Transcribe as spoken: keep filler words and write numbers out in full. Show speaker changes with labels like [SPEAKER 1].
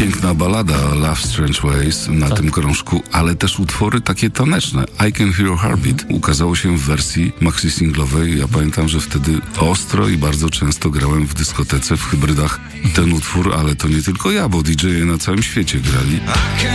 [SPEAKER 1] Piękna balada Love Strange Ways na
[SPEAKER 2] Tak.
[SPEAKER 1] tym krążku, ale też utwory takie taneczne. I Can Hear Your Heartbeat ukazało się w wersji maxi singlowej. Ja pamiętam, że wtedy ostro i bardzo często grałem w dyskotece, w hybrydach ten utwór, ale to nie tylko ja, bo didżeje na całym świecie grali.